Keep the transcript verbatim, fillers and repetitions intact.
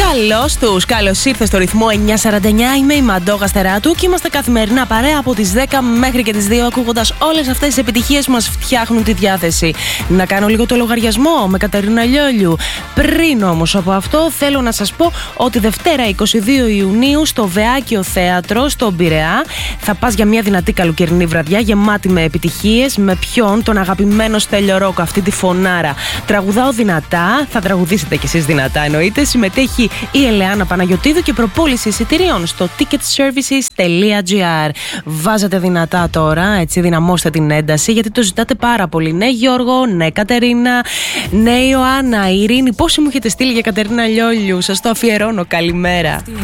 Καλώς τους, καλώς ήρθε στο ρυθμό εννιά σαράντα εννιά. Είμαι η Μαντώ Γαστεράτου και είμαστε καθημερινά παρέα από τις δέκα μέχρι και τις δύο, ακούγοντας όλες αυτές τις επιτυχίες που μας φτιάχνουν τη διάθεση. Να κάνω λίγο το λογαριασμό με Κατερίνα Λιόλιου. Πριν όμως από αυτό, θέλω να σας πω ότι Δευτέρα είκοσι δύο Ιουνίου στο Βεάκιο Θέατρο, στον Πειραιά, θα πας για μια δυνατή καλοκαιρινή βραδιά γεμάτη με επιτυχίες. Με ποιον? Τον αγαπημένο Στέλιο Ρόκο, αυτή τη φωνάρα. Τραγουδάω δυνατά, θα τραγουδήσετε κι εσείς δυνατά εννοείται. Συμμετέχει η Ελεάνα Παναγιωτίδου και προπόληση εισιτηρίων στο ticketservices τελεία gr. Βάζετε δυνατά τώρα, έτσι δυναμώστε την ένταση, γιατί το ζητάτε πάρα πολύ. Ναι Γιώργο, ναι Κατερίνα, ναι Ιωάννα, Ειρήνη, πόσοι μου έχετε στείλει για Κατερίνα Λιόλιου, σας το αφιερώνω, καλημέρα.